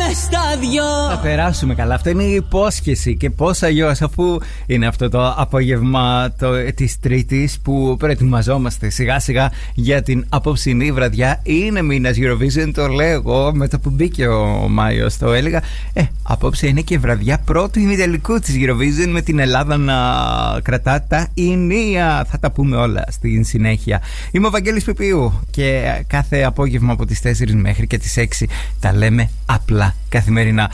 μες στα δυο. Θα περάσουμε καλά. Αυτό είναι η υπόσχεση. Και πώς αλλιώς, αφού είναι αυτό το απόγευμα της Τρίτης που προετοιμαζόμαστε σιγά σιγά για την απόψινή βραδιά. Είναι μήνας Eurovision, το λέω εγώ με το που μπήκε ο Μάιος. Το έλεγα. Απόψε είναι και βραδιά πρώτου ημιτελικού της Eurovision, με την Ελλάδα να κρατά τα ηνία. Θα τα πούμε όλα στην συνέχεια. Είμαι ο Βαγγέλης Πιπίου και κάθε απόγευμα από τις 4 μέχρι και τις 6 τα λέμε απλά καθημερινά.